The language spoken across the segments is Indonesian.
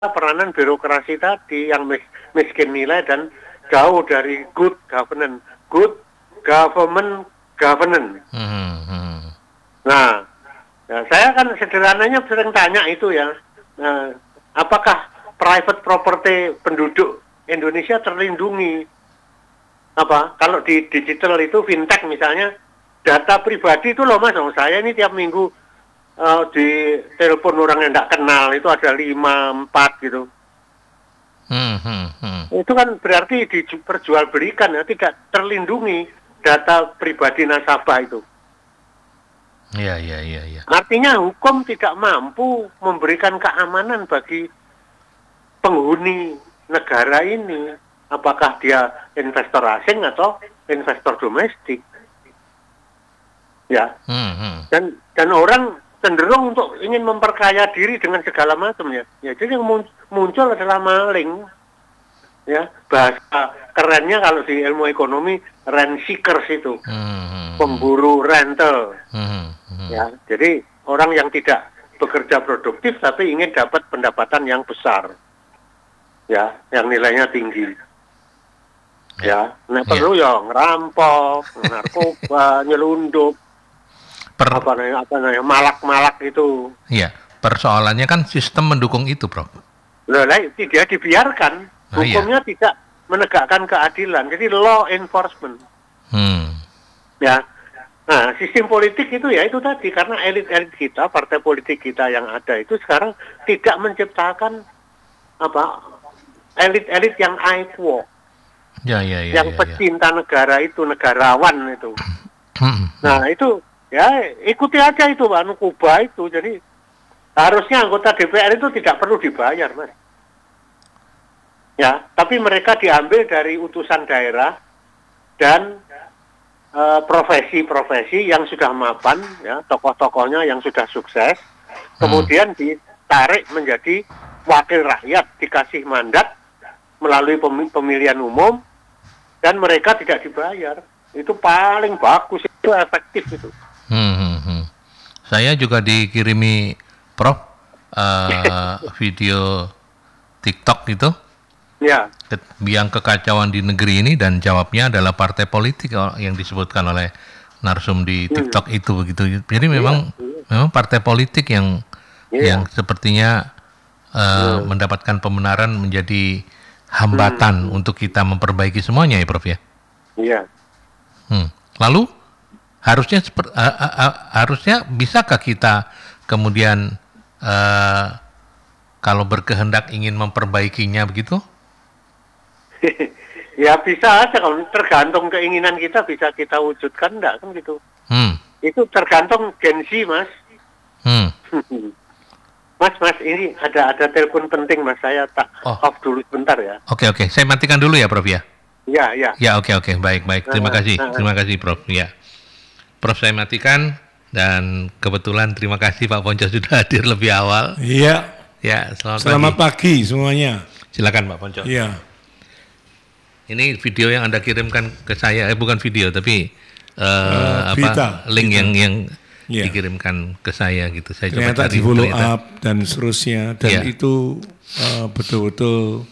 peranan birokrasi tadi yang miskin nilai dan jauh dari good governance. Nah, saya kan sederhananya sering tanya itu ya, apakah private property penduduk Indonesia terlindungi? Kalau di digital itu fintech misalnya, data pribadi itu loh mas, saya ini tiap minggu di telepon orang yang tidak kenal itu ada 5, 4 gitu. Itu kan berarti diperjualbelikan ya, tidak terlindungi data pribadi nasabah itu. Iya. Artinya hukum tidak mampu memberikan keamanan bagi penghuni negara ini, apakah dia investor asing atau investor domestik. Ya. Dan orang cenderung untuk ingin memperkaya diri dengan segala macam ya. Jadi yang muncul adalah maling. Ya, bahasa kerennya kalau di ilmu ekonomi rent seekers itu. Pemburu rental. Ya, jadi orang yang tidak bekerja produktif tapi ingin dapat pendapatan yang besar. Ya, yang nilainya tinggi. Ya, perlu ya ngerampok, narkoba, nyelundup. Apa namanya malak itu. Iya, persoalannya kan sistem mendukung itu, Prof. Dia dibiarkan, hukumnya tidak menegakkan keadilan, jadi law enforcement. Ya, nah sistem politik itu ya itu tadi karena elit-elit kita, partai politik kita yang ada itu sekarang tidak menciptakan elit-elit yang IQO, yang pecinta negara itu, negarawan itu. Nah itu. Ya, ikuti aja itu Pak Kuba itu. Jadi harusnya anggota DPR itu tidak perlu dibayar, Mas. Ya, tapi mereka diambil dari utusan daerah dan profesi-profesi yang sudah mapan, ya, tokoh-tokohnya yang sudah sukses, kemudian ditarik menjadi wakil rakyat, dikasih mandat melalui pemilihan umum, dan mereka tidak dibayar. Itu paling bagus, itu efektif itu. Saya juga dikirimi Prof video TikTok itu, ya, biang kekacauan di negeri ini, dan jawabnya adalah partai politik yang disebutkan oleh narsum di TikTok itu begitu. Jadi memang partai politik yang sepertinya mendapatkan pembenaran menjadi hambatan untuk kita memperbaiki semuanya ya Prof ya. Iya. Lalu harusnya bisakah kita kemudian kalau berkehendak ingin memperbaikinya begitu? Ya bisa aja, kalau tergantung keinginan kita bisa kita wujudkan enggak kan gitu. Itu tergantung gengsi Mas. Mas ini ada telepon penting Mas, saya off dulu sebentar ya. Oke, saya matikan dulu ya Prof ya. Ya. Ya oke baik. Terima kasih Prof. Ya. Prof saya matikan, dan kebetulan terima kasih Pak Ponco sudah hadir lebih awal. Iya. Ya, selamat pagi semuanya. Silakan Pak Ponco. Iya. Ini video yang Anda kirimkan ke saya, bukan video tapi link yang dikirimkan ke saya gitu. Saya ternyata coba cari di follow up dan seterusnya, dan itu betul-betul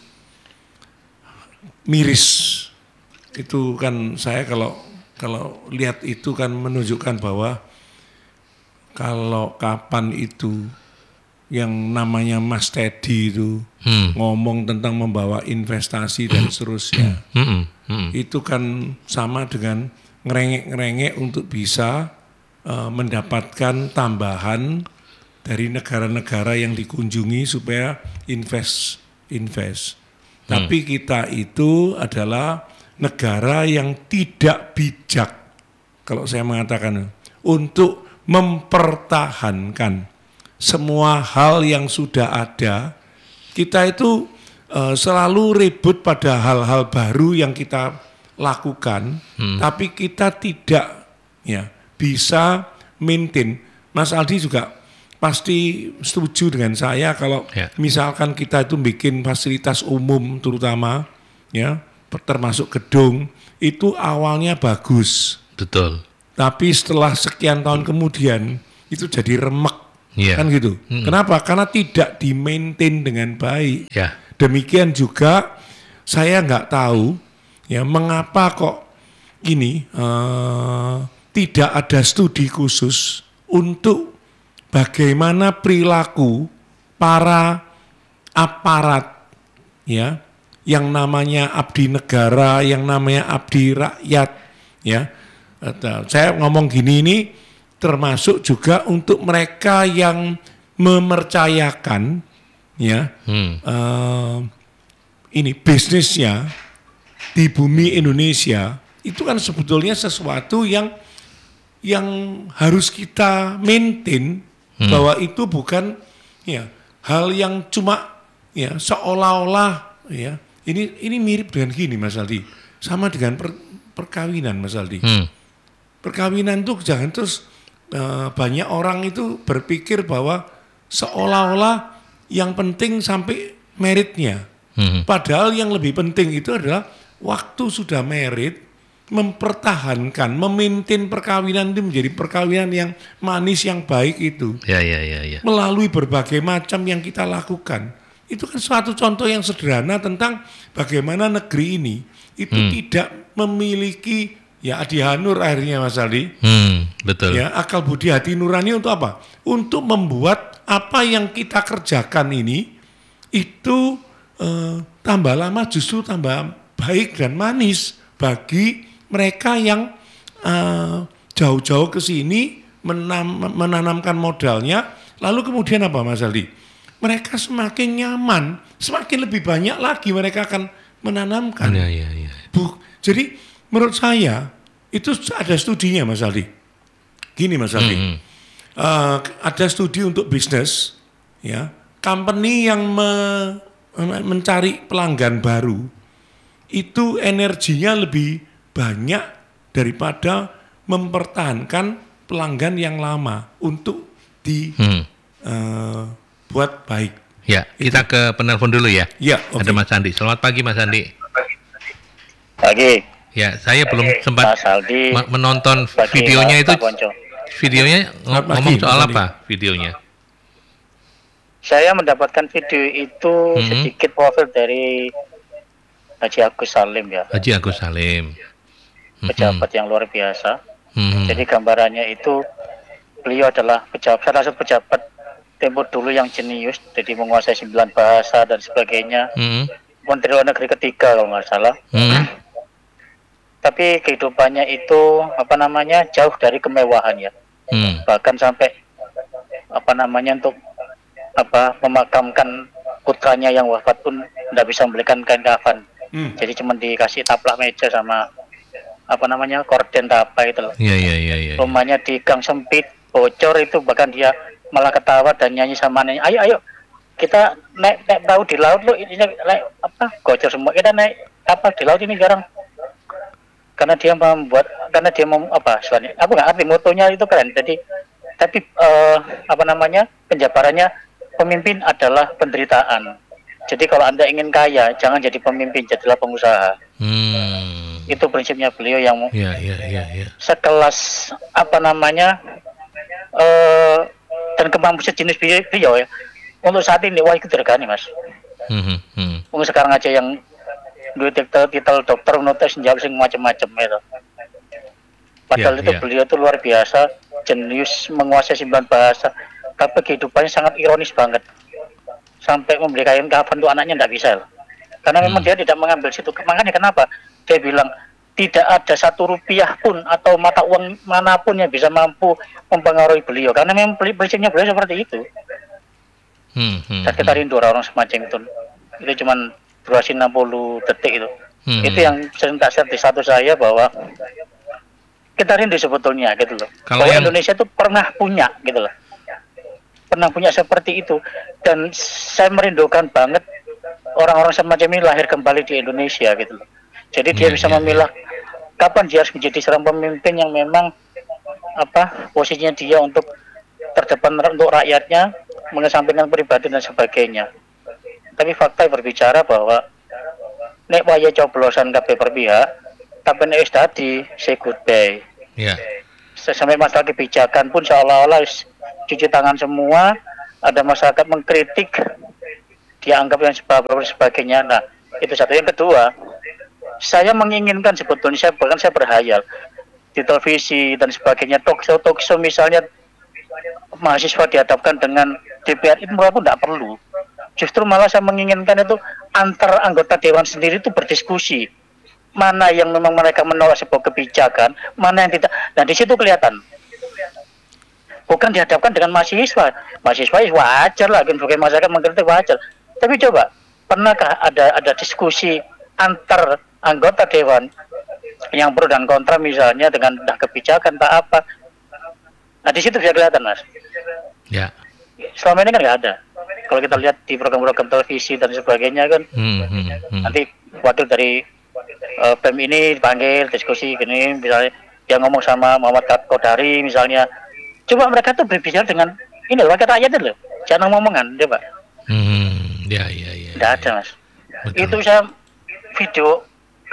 miris. Itu kan saya kalau lihat itu kan menunjukkan bahwa kalau kapan itu yang namanya Mas Teddy itu ngomong tentang membawa investasi dan seterusnya, itu kan sama dengan ngerengek-ngerengek untuk bisa mendapatkan tambahan dari negara-negara yang dikunjungi supaya invest. Tapi kita itu adalah negara yang tidak bijak, kalau saya mengatakan, untuk mempertahankan semua hal yang sudah ada. Kita itu selalu ribut pada hal-hal baru yang kita lakukan, tapi kita tidak bisa maintain. Mas Aldi juga pasti setuju dengan saya kalau misalkan kita itu bikin fasilitas umum terutama termasuk gedung, itu awalnya bagus. Betul. Tapi setelah sekian tahun kemudian itu jadi remek. Iya. Kan gitu. Kenapa? Karena tidak di-maintain dengan baik. Ya. Demikian juga saya nggak tahu ya mengapa kok ini tidak ada studi khusus untuk bagaimana perilaku para aparat ya, yang namanya abdi negara, yang namanya abdi rakyat ya. Saya ngomong gini ini termasuk juga untuk mereka yang mempercayakan ya ini bisnisnya di bumi Indonesia itu kan sebetulnya sesuatu yang harus kita maintain bahwa itu bukan ya hal yang cuma ya seolah-olah ya ini mirip dengan gini Mas Aldi, sama dengan perkawinan Mas Aldi. Perkawinan tuh jangan terus banyak orang itu berpikir bahwa seolah-olah yang penting sampai meritnya. Padahal yang lebih penting itu adalah waktu sudah merit, mempertahankan, memaintain perkawinan itu menjadi perkawinan yang manis, yang baik itu. Ya. Melalui berbagai macam yang kita lakukan. Itu kan suatu contoh yang sederhana tentang bagaimana negeri ini itu tidak memiliki ya adi hanur akhirnya Mas Aldi. Betul. Ya, akal budi hati nurani untuk apa? Untuk membuat apa yang kita kerjakan ini itu tambah lama justru tambah baik dan manis bagi mereka yang jauh-jauh ke sini menanamkan modalnya, lalu kemudian apa Mas Aldi? Mereka semakin nyaman, semakin lebih banyak lagi mereka akan menanamkan. Ya. Jadi menurut saya itu ada studinya Mas Aldi. Gini Mas Aldi, ada studi untuk bisnis, ya, company yang mencari pelanggan baru itu energinya lebih banyak daripada mempertahankan pelanggan yang lama untuk buat baik. Ya, kita ke penelpon dulu ya. Ya, Ada Mas Andi. Selamat pagi Mas Andi. Pagi. Ya, saya belum sempat Mas Aldi, menonton pagi, videonya Mas itu. Pak Ponco. Videonya ngomong pagi, soal Mas Andi. apa videonya? Saya mendapatkan video itu sedikit profil dari Haji Agus Salim ya, Haji Agus Salim. pejabat yang luar biasa. Mhm. Jadi gambarannya itu beliau adalah salah satu pejabat tempo dulu yang jenius, jadi menguasai 9 bahasa dan sebagainya. Menteri Luar Negeri ketiga kalau nggak salah. Tapi kehidupannya itu jauh dari kemewahan ya. Bahkan sampai untuk memakamkan putranya yang wafat pun tidak bisa membelikan kain kafan. Jadi cuma dikasih taplak meja sama korden apa itu loh. Iya. Rumahnya di gang sempit, bocor itu, bahkan dia malah ketawa dan nyanyi sama anaknya, ayo kita naik perahu di laut loh, ini gocor semua, kita naik kapal di laut ini sekarang. Karena dia aku nggak ngerti motonya itu keren. Jadi tapi penjabarannya, pemimpin adalah penderitaan. Jadi kalau Anda ingin kaya, jangan jadi pemimpin, jadilah pengusaha. Itu prinsipnya beliau yang sekelas dan kemampuan sejenis beliau ya. Untuk saat ini wah itu dirgani Mas. Sekarang aja yang dua titel dokter menulis menjawab sing macam-macam itu. Padahal itu beliau itu luar biasa, jenius, menguasai 9 bahasa. Tapi kehidupannya sangat ironis banget. Sampai membeli kain kafan untuk anaknya tidak bisa. Karena memang dia tidak mengambil situ. Makanya kenapa dia bilang tidak ada 1 rupiah pun atau mata uang manapun yang bisa mampu mempengaruhi beliau. Karena memang prinsipnya beliau seperti itu. Dan kita rindu orang semacam itu. Itu cuma durasi 60 detik itu. Itu yang tak di satu saya bahwa kita rindu sebetulnya gitu loh. Kalau bahwa Indonesia itu pernah punya gitu loh. Pernah punya seperti itu. Dan saya merindukan banget orang-orang semacam ini lahir kembali di Indonesia gitu loh. Jadi dia bisa memilah kapan dia harus menjadi seorang pemimpin yang memang posisinya dia untuk terdepan untuk rakyatnya, mengesampingkan pribadi dan sebagainya. Tapi fakta berbicara bahwa nek waya coblosan kabeh berpihak, tapi nek wis dadi say goodbye. Iya. Sampai masalah kebijakan pun seolah-olah cuci tangan semua, ada masyarakat mengkritik, dianggap yang sebagainya. Nah, itu satu. Yang kedua, saya menginginkan sebetulnya, bahkan saya berhayal di televisi dan sebagainya, talk show misalnya mahasiswa dihadapkan dengan DPR, itu menurut aku tidak perlu. Justru malah saya menginginkan itu antar anggota dewan sendiri itu berdiskusi. Mana yang memang mereka menolak sebuah kebijakan, mana yang tidak. Dan di situ kelihatan. Bukan dihadapkan dengan mahasiswa. Mahasiswa wajar lah, sebagai masyarakat mengkritik wajar. Tapi coba, pernahkah ada diskusi antar anggota dewan yang pro dan kontra misalnya dengan kebijakan tak apa? Nah, di situ bisa kelihatan, Mas. Ya. Selama ini kan nggak ada. Kalau kita lihat di program-program televisi dan sebagainya kan, nanti wakil dari BEM ini dipanggil diskusi gini, misalnya dia ngomong sama Muhammad Kodari misalnya, coba mereka tuh berbicara dengan ini loh, wakil rakyat itu loh, jangan ngomongan, coba. Ya. Tidak ada, Mas. Betul. Itu saya video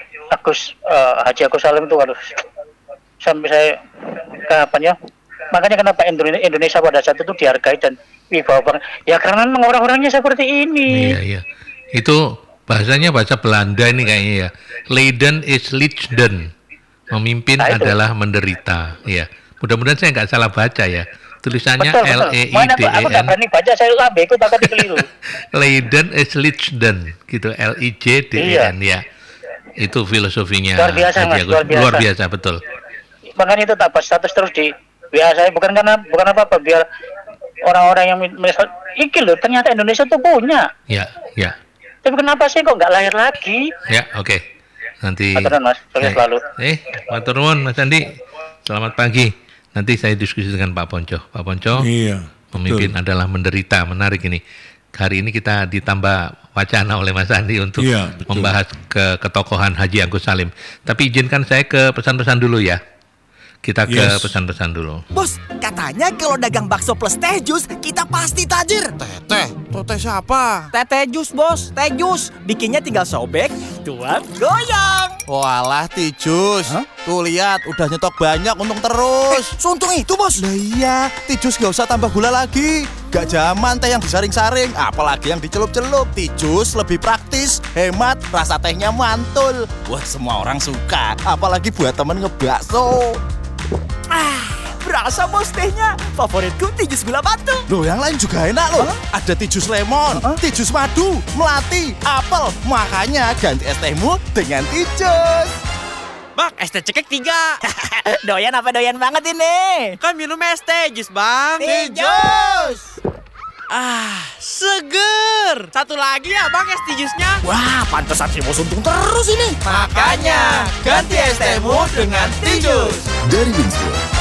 Haji Agus Salim itu, waduh, sampai saya kapan ya? Makanya kenapa Indonesia pada saat itu dihargai dan wibawa banget? Ya karena memang orang-orangnya seperti ini. Iya. Itu bahasanya bahasa Belanda ini kayaknya ya. Leiden is lijden. Memimpin adalah menderita. Ya. Mudah-mudahan saya nggak salah baca ya. Tulisannya L-E-I-D-E-N. Mana aku nggak berani baca, saya lambe ikut akan keliru. Leiden is lijden, gitu. L-I-J-D-E-N ya. Itu filosofinya. Luar biasa, Mas. Luar biasa, betul. Makanya itu tak status terus di WA saya, bukan apa-apa, biar orang-orang yang misal iki loh, ternyata Indonesia tuh punya. Ya. Tapi kenapa sih kok nggak lahir lagi? Ya, oke. Nanti. Matur nuwun, Mas. Selalu. Matur nuwun, Mas Andi. Selamat pagi. Nanti saya diskusi dengan Pak Ponco. Pak Ponco, pemimpin adalah menderita. Menarik ini. Hari ini kita ditambah wacana oleh Mas Andi untuk membahas ketokohan Haji Agus Salim. Tapi izinkan saya ke pesan-pesan dulu ya. Kita ke pesan-pesan dulu. Bos, katanya kalau dagang bakso plus teh jus, kita pasti tajir. Teh siapa? Teh jus, bos. Teh jus. Bikinnya tinggal sobek, tuang, goyang. Walah, Tijus. Tuh lihat, udah nyetok banyak, untung terus. Suntung itu, bos. Lah iya, Tijus gak usah tambah gula lagi. Gak zaman teh yang disaring-saring, apalagi yang dicelup-celup. Tijus lebih praktis, hemat, rasa tehnya mantul. Wah, semua orang suka, apalagi buat temen ngebakso. Berasa bos tehnya. Favoritku Tijus gula batu. Loh, yang lain juga enak loh. Ada Tijus lemon, Tijus madu, melati, apel. Makanya ganti es tehmu dengan Tijus. Bang, es teh cekek 3. Doyan apa doyan banget ini? Kan minum es teh jus, Bang. Tijus. Seger. Satu lagi ya, Bang, es tijusnya. Wah, pantesan si bos untung terus ini. Makanya ganti es tehmu dengan Tijus. Dari Winston.